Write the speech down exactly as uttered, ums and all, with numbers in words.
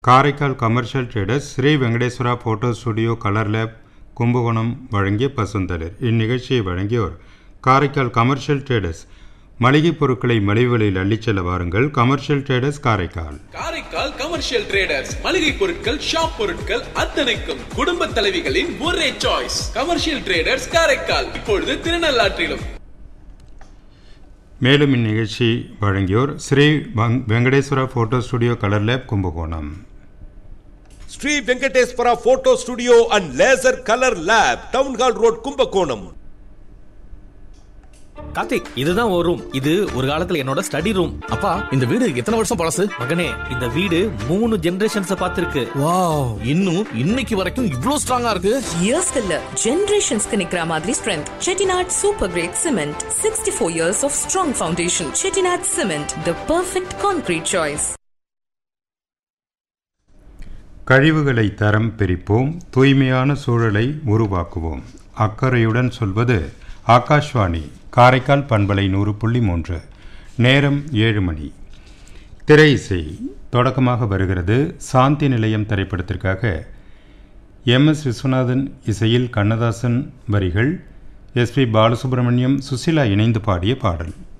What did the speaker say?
Karaikal commercial traders Sri Venkateswara photo studio colour lab Kumbakonam வழங்கிய பசுந்தளிர். இந்நிகழ்ச்சியை வழங்கியோர் காரைக்கால் கமர்ஷியல் ட்ரேடர்ஸ். மளிகை பொருட்களை மலிவு விலையில் அள்ளிச் செல்ல வாருங்கள். Commercial traders Karaikal. Karaikal commercial traders மளிகை பொருட்கள், ஷாப் பொருட்கள் அத்தனைக்கும் குடும்ப தலைவிகளின் ஒரே சாய்ஸ். கமர்ஷியல் ட்ரேடர்ஸ் காரைக்கால், இப்பொழுது திருநள்ளாற்றிலும். மேலும் இந்நிகழ்ச்சி வழங்கியோர் Sri Venkateswara photo studio colour lab Kumbakonam. Sri Venkateswara photo studio and laser colour lab, town hall road, Kumbakonam. Karthik, இதுதான் ஒரு ரூம். இது ஒரு காலத்துல என்னோட ஸ்டடி ரூம். அப்பா, இந்த வீடு எத்தனை வருஷம் பழசு? மகனே, இந்த வீடு மூணு ஜெனரேஷன்ஸ் பார்த்திருக்கு. வாவ், இன்னும் இன்னைக்கு வரைக்கும் இவ்ளோ ஸ்ட்ராங்கா இருக்கு. இயர்ஸ் இல்ல, ஜெனரேஷன்ஸ்க்கு நிக்கிற மாதிரி strength. Chettinad super great cement, sixty four years of strong foundation. Chettinad cement, the perfect concrete choice. கழிவுகளை தரம் பிரிப்போம், தூய்மையான சூழலை உருவாக்குவோம். அக்கறையுடன் சொல்வது ஆகாஷ்வாணி காரைக்கால் பண்பலை நூறு புள்ளி மூன்று. நேரம் ஏழு மணி. திரை இசை தொடக்கமாக வருகிறது. சாந்தி நிலையம் திரைப்படத்திற்காக எம் எஸ் விஸ்வநாதன் இசையில் கண்ணதாசன் வரிகள், எஸ் பி பாலசுப்ரமணியம், சுசிலா இணைந்து பாடிய பாடல்.